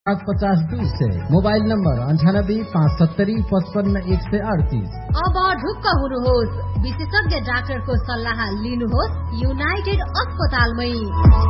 50 mobile number 98 570 55 138। अब ढुक्क हुनुहोस्, विशेषज्ञ डाक्टरको सल्लाह लिनुहोस् युनाइटेड अस्पतालमै।